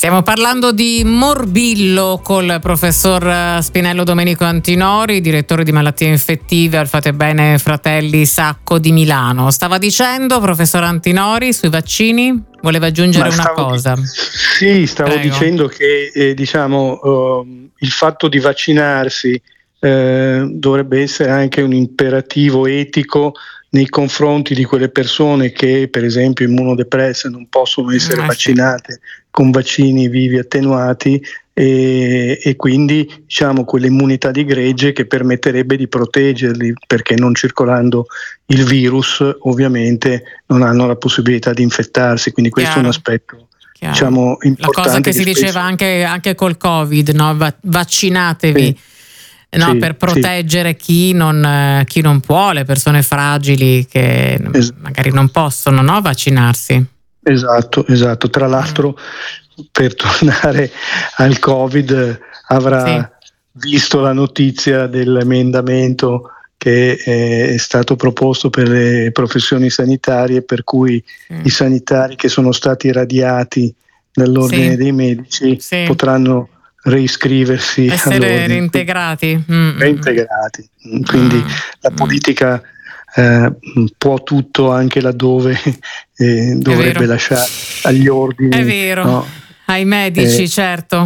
Stiamo parlando di morbillo col professor Spinello Domenico Antinori, direttore di malattie infettive al Fatebbene Fratelli Sacco di Milano. Stava dicendo, professor Antinori, sui vaccini? Voleva aggiungere una cosa? Stavo dicendo che il fatto di vaccinarsi dovrebbe essere anche un imperativo etico nei confronti di quelle persone che, per esempio, immunodepresse non possono essere vaccinate con vaccini vivi attenuati e quindi quell'immunità di gregge che permetterebbe di proteggerli, perché non circolando il virus ovviamente non hanno la possibilità di infettarsi, quindi questo è un aspetto importante. La cosa che si diceva anche col Covid, no? Vaccinatevi. Sì. Per proteggere chi non può, le persone fragili che magari non possono vaccinarsi. Esatto. Tra l'altro, per tornare al Covid, avrà visto la notizia dell'emendamento che è stato proposto per le professioni sanitarie, per cui i sanitari che sono stati radiati dall'ordine dei medici potranno reiscriversi, essere reintegrati. Quindi la politica può tutto, anche laddove dovrebbe lasciare agli ordini. È vero, no? Ai medici, certo.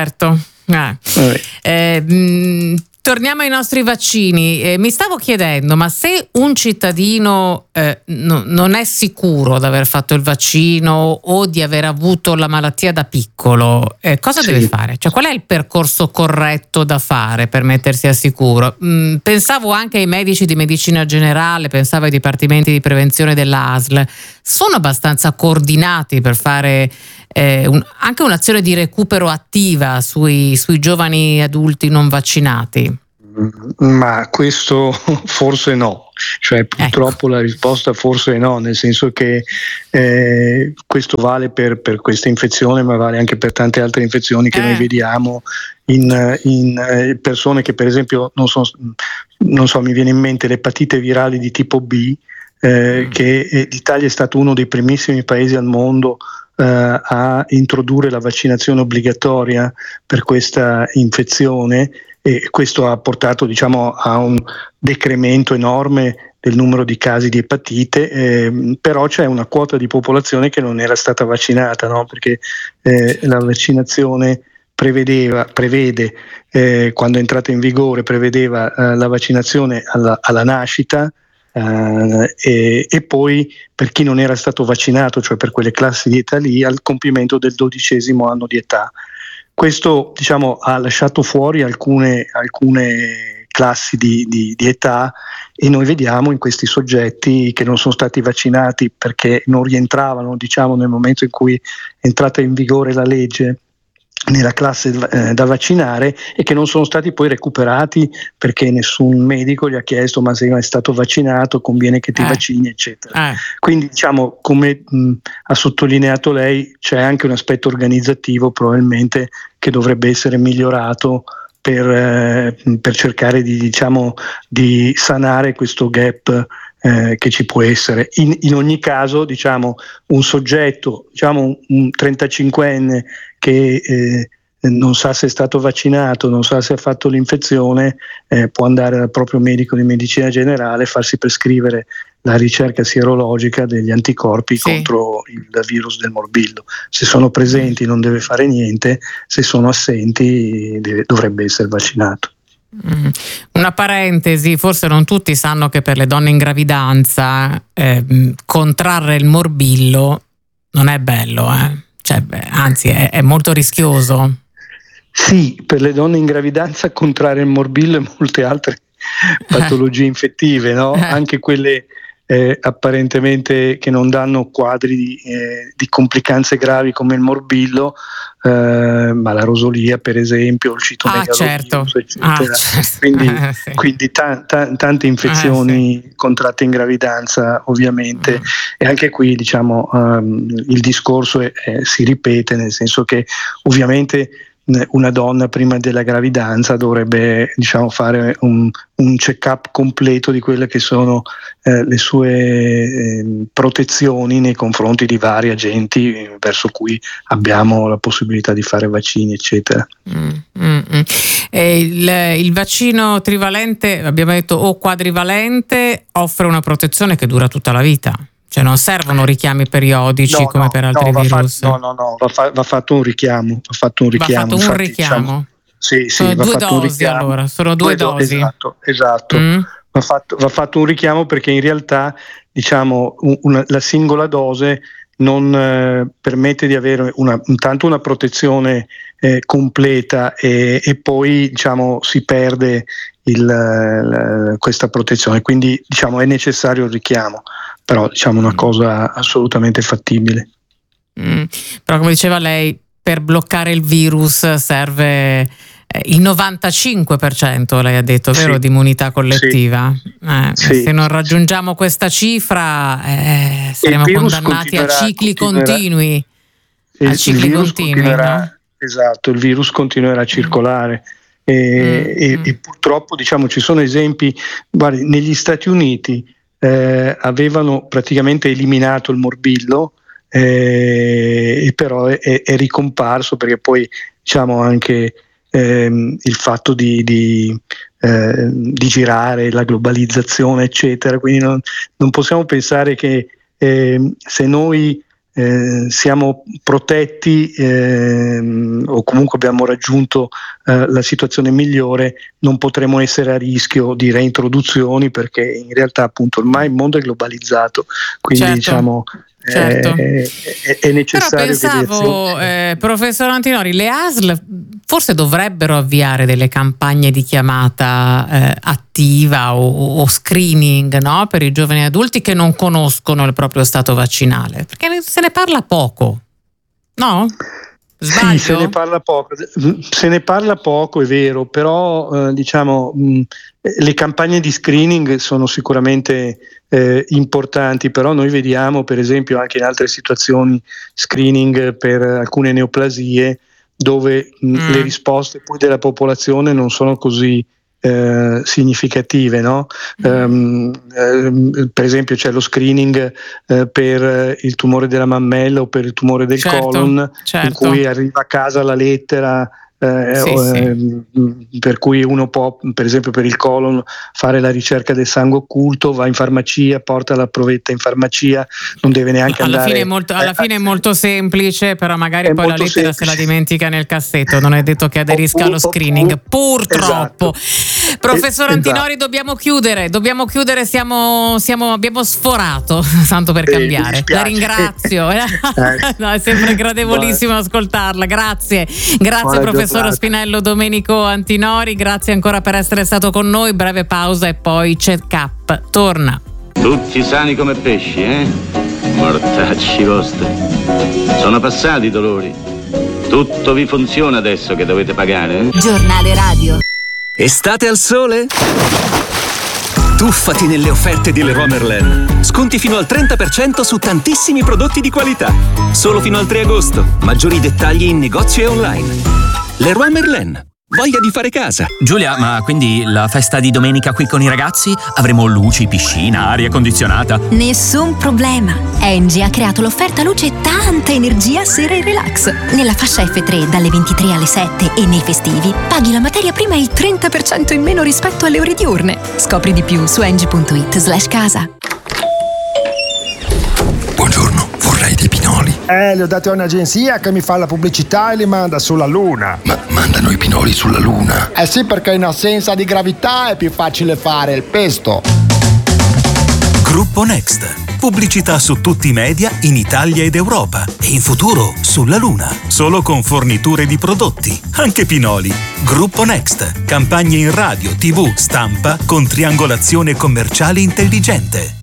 Torniamo ai nostri vaccini. Mi stavo chiedendo, ma se un cittadino non è sicuro di aver fatto il vaccino o di aver avuto la malattia da piccolo, cosa deve fare? Cioè, qual è il percorso corretto da fare per mettersi al sicuro? Pensavo anche ai medici di medicina generale, pensavo ai dipartimenti di prevenzione dell'ASL. Sono abbastanza coordinati per fare anche un'azione di recupero attiva sui giovani adulti non vaccinati? Ma questo forse no, cioè purtroppo la risposta forse è no, nel senso che questo vale per questa infezione, ma vale anche per tante altre infezioni che noi vediamo in persone che, per esempio, non so, mi viene in mente l'epatite virale di tipo B, che l'Italia è stato uno dei primissimi paesi al mondo a introdurre la vaccinazione obbligatoria per questa infezione, e questo ha portato a un decremento enorme del numero di casi di epatite, però c'è una quota di popolazione che non era stata vaccinata, no? Perché la vaccinazione prevede quando è entrata in vigore, prevedeva la vaccinazione alla nascita, e poi per chi non era stato vaccinato, cioè per quelle classi di età lì, al compimento del 12° anno di età. Questo ha lasciato fuori alcune classi di età, e noi vediamo in questi soggetti che non sono stati vaccinati perché non rientravano nel momento in cui è entrata in vigore la legge nella classe da vaccinare, e che non sono stati poi recuperati perché nessun medico gli ha chiesto: ma sei mai stato vaccinato, conviene che ti vaccini, eccetera. Quindi come ha sottolineato lei, c'è anche un aspetto organizzativo probabilmente che dovrebbe essere migliorato per cercare di sanare questo gap che ci può essere. In ogni caso, un soggetto, un 35enne che non sa se è stato vaccinato, non sa se ha fatto l'infezione, può andare dal proprio medico di medicina generale e farsi prescrivere la ricerca sierologica degli anticorpi contro il virus del morbillo. Se sono presenti non deve fare niente, se sono assenti dovrebbe essere vaccinato. Una parentesi: forse non tutti sanno che per le donne in gravidanza contrarre il morbillo non è bello, anzi è molto rischioso. Sì, per le donne in gravidanza contrarre il morbillo e molte altre patologie infettive, no? Anche quelle apparentemente che non danno quadri di complicanze gravi come il morbillo, ma la rosolia, per esempio, il citomegalovirus, eccetera. Quindi tante infezioni contratte in gravidanza, ovviamente. E anche qui il discorso si ripete, nel senso che ovviamente una donna prima della gravidanza dovrebbe, diciamo, fare un check-up completo di quelle che sono le sue protezioni nei confronti di vari agenti verso cui abbiamo la possibilità di fare vaccini, eccetera. Il vaccino trivalente, abbiamo detto, o quadrivalente, offre una protezione che dura tutta la vita. Cioè non servono richiami periodici come per altri virus? Va fatto un richiamo. Diciamo, sì, sono due dosi, allora, sono due dosi. Esatto. Va fatto un richiamo, perché in realtà, diciamo, la singola dose non permette di avere intanto una protezione completa e poi, diciamo, si perde questa protezione, quindi, diciamo, è necessario il richiamo, però, diciamo, una cosa assolutamente fattibile. Però, come diceva lei, per bloccare il virus serve il 95%, lei ha detto, vero, di immunità collettiva. Se non raggiungiamo questa cifra saremo condannati a cicli continui. Esatto, il virus continuerà a circolare e purtroppo, diciamo, ci sono esempi. Guardi, negli Stati Uniti avevano praticamente eliminato il morbillo, e però è ricomparso, perché poi, diciamo, anche il fatto di girare, la globalizzazione, eccetera, quindi non possiamo pensare che se noi siamo protetti o comunque abbiamo raggiunto la situazione migliore, non potremo essere a rischio di reintroduzioni, perché in realtà, appunto, ormai il mondo è globalizzato, quindi diciamo è necessario. Però pensavo, professor Antinori, le ASL forse dovrebbero avviare delle campagne di chiamata attiva o screening, no? Per i giovani adulti che non conoscono il proprio stato vaccinale, perché se ne parla poco, no? Sbaglio? Sì, se ne parla poco, è vero, però diciamo le campagne di screening sono sicuramente importanti, però noi vediamo, per esempio, anche in altre situazioni, screening per alcune neoplasie, dove le risposte poi della popolazione non sono così significative, no? Per esempio c'è lo screening per il tumore della mammella o per il tumore del colon, in cui arriva a casa la lettera per cui uno può, per esempio per il colon, fare la ricerca del sangue occulto, va in farmacia, porta la provetta in farmacia, non deve neanche andare. Alla fine è molto semplice, però magari poi la lettera se la dimentica nel cassetto, non è detto che aderisca allo screening, purtroppo. Professor Antinori, dobbiamo chiudere, abbiamo sforato, tanto per cambiare. La ringrazio. No, è sempre gradevolissimo ascoltarla, grazie professor Spinello Domenico Antinori, grazie ancora per essere stato con noi. Breve pausa e poi check-up torna. Tutti sani come pesci, mortacci vostri. Sono passati i dolori, tutto vi funziona adesso che dovete pagare, Giornale radio. Estate al sole? Tuffati nelle offerte di Leroy Merlin. Sconti fino al 30% su tantissimi prodotti di qualità. Solo fino al 3 agosto. Maggiori dettagli in negozio e online. Leroy Merlin. Voglia di fare casa. Giulia, ma quindi la festa di domenica qui con i ragazzi? Avremo luci, piscina, aria condizionata? Nessun problema. Engie ha creato l'offerta luce e tanta energia sera e relax. Nella fascia F3 dalle 23 alle 7 e nei festivi paghi la materia prima il 30% in meno rispetto alle ore diurne. Scopri di più su engie.it/casa. Buongiorno, vorrei dei pinoli. Li ho dati a un'agenzia che mi fa la pubblicità e li manda sulla Luna. Ma mandano i pinoli sulla Luna? Sì, perché in assenza di gravità è più facile fare il pesto. Gruppo Next. Pubblicità su tutti i media in Italia ed Europa. E in futuro sulla Luna. Solo con forniture di prodotti. Anche pinoli. Gruppo Next. Campagne in radio, TV, stampa con triangolazione commerciale intelligente.